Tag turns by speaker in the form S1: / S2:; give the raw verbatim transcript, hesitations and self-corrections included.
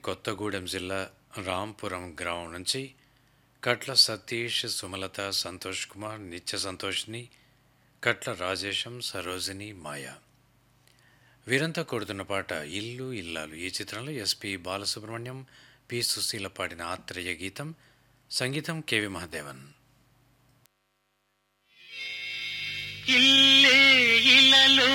S1: కొత్తగూడెం జిల్లా రాంపురం గ్రామం నుంచి కట్ల సతీష్, సుమలత, సంతోష్ కుమార్, నిత్య సంతోష్ని, కట్ల రాజేశం, సరోజిని, మాయ. వీరంతా కొడుతున్న పాట ఇల్లు ఇల్లాలు. ఈ చిత్రంలో ఎస్పి బాలసుబ్రహ్మణ్యం, పి సుశీల పాడిన ఆత్రేయ గీతం. సంగీతం కెవి మహదేవన్.
S2: ఇల్లి